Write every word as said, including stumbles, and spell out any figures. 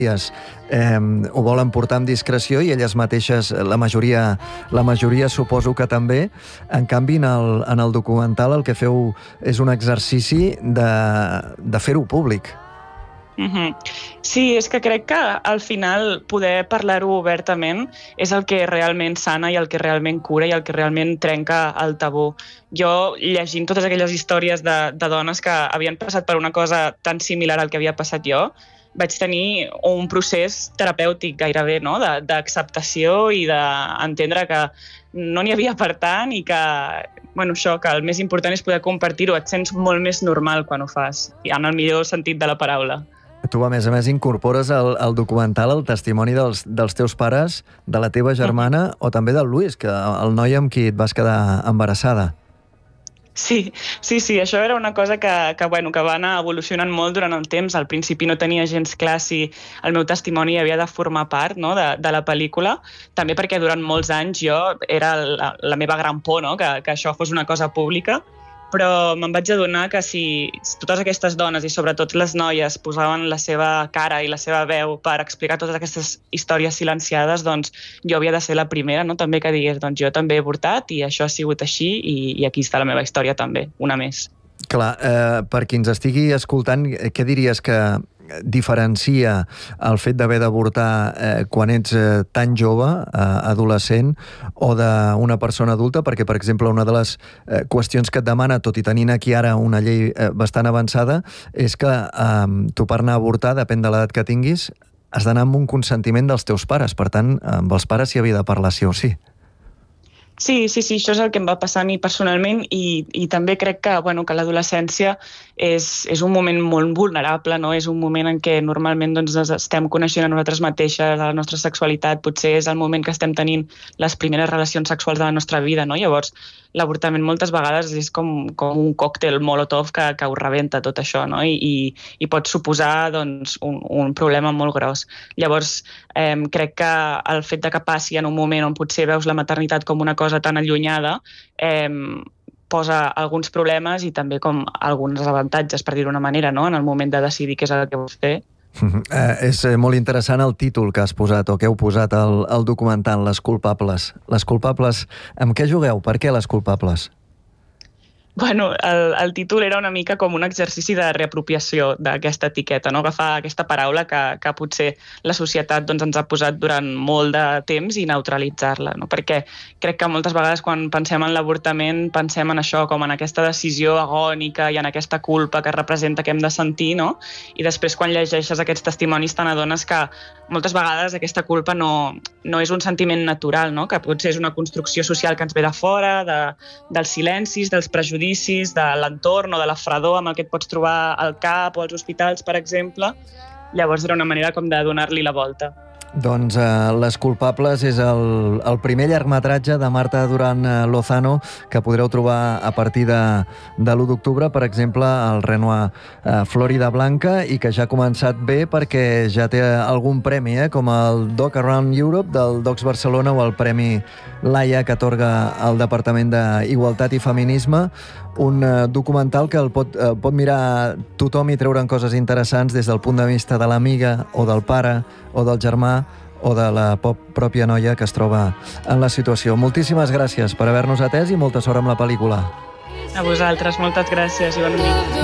eh, ho volen portar amb discreció i elles mateixes, la majoria, la majoria suposo que també. En canvi, en el, en el documental el que feu és un exercici de, de fer-ho públic. Mm-hmm. Sí, és que crec que al final poder parlar-ho obertament és el que realment sana i el que realment cura i el que realment trenca el tabú. Jo, llegint totes aquelles històries de, de dones que havien passat per una cosa tan similar al que havia passat jo, vaig tenir un procés terapèutic gairebé, no? d'acceptació i d'entendre que no n'hi havia per tant i que, bueno, això, que el més important és poder compartir-ho. Et sents molt més normal quan ho fas, i en el millor sentit de la paraula. Tu, a més a més, incorpores al, al documental el testimoni dels, dels teus pares, de la teva germana, mm. o també del Luis, que el noi amb qui et vas quedar embarassada. Sí, sí, sí, això era una cosa que, que, bueno, que va anar evolucionant molt durant el temps. Al principi no tenia gens clar si el meu testimoni havia de formar part, no, de, de la pel·lícula, també perquè durant molts anys jo era la, la meva gran por, no, que, que això fos una cosa pública, però me'n vaig adonar que si totes aquestes dones i sobretot les noies posaven la seva cara i la seva veu per explicar totes aquestes històries silenciades, doncs jo havia de ser la primera, no? També que digués, doncs jo també he avortat i això ha sigut així i, i aquí està la meva història també, una més. Clar, eh, per qui ens estigui escoltant, què diries que diferencia el fet d'haver d'avortar eh, quan ets eh, tan jove, eh, adolescent, o d'una persona adulta? Perquè, per exemple, una de les eh, qüestions que et demana, tot i tenint aquí ara una llei eh, bastant avançada, és que eh, tu per anar a avortar, depèn de l'edat que tinguis, has d'anar amb un consentiment dels teus pares. Per tant, amb els pares s'hi havia de parlar sí o sí. Sí, sí, sí, això és el que em va passar a mi personalment i, i també crec que, bueno, que l'adolescència és, és un moment molt vulnerable, no? És un moment en què normalment doncs, estem coneixent a nosaltres mateixes, la nostra sexualitat, potser és el moment que estem tenint les primeres relacions sexuals de la nostra vida, no? Llavors, l'avortament moltes vegades és com, com un còctel molotov que, que ho rebenta tot això, no? I, i, i pot suposar doncs, un, un problema molt gros. Llavors, eh, crec que el fet de que passi en un moment on potser veus la maternitat com una cosa tan allunyada, eh, posa alguns problemes i també com alguns avantatges, per dir-ho d'una manera, no? En el moment de decidir què és el que vols fer. Uh-huh. Eh, és molt interessant el títol que has posat o que heu posat al, al documental, Les culpables. Les culpables, amb què jugueu? Per què les culpables? Bueno, el, el títol era una mica com un exercici de reapropiació d'aquesta etiqueta, no? Agafar aquesta paraula que, que potser la societat doncs, ens ha posat durant molt de temps i neutralitzar-la, no? Perquè crec que moltes vegades quan pensem en l'avortament pensem en això, com en aquesta decisió agònica i en aquesta culpa que representa que hem de sentir, no? I després quan llegeixes aquests testimonis te n'adones que moltes vegades aquesta culpa no, no és un sentiment natural, no? Que potser és una construcció social que ens ve de fora, de, dels silencis, dels prejudicis, de l'entorn o de la fredor amb el que et pots trobar al cap o als hospitals, per exemple. Llavors era una manera com de donar-li la volta. Doncs uh, Les culpables és el, el primer llargmetratge de Marta Duran Lozano que podreu trobar a partir de, de l'u d'octubre, per exemple, al Renoir uh, Florida Blanca, i que ja ha començat bé perquè ja té algun premi, eh, com el Doc Around Europe del Docs Barcelona o el Premi Laia que atorga el Departament d'Igualtat i Feminisme. Un uh, documental que el pot, uh, pot mirar tothom i treure'n coses interessants des del punt de vista de l'amiga o del pare o del germà o de la pròpia noia que es troba en la situació. Moltíssimes gràcies per haver-nos atès i molta sort amb la pel·lícula. A vosaltres, moltes gràcies i bona nit.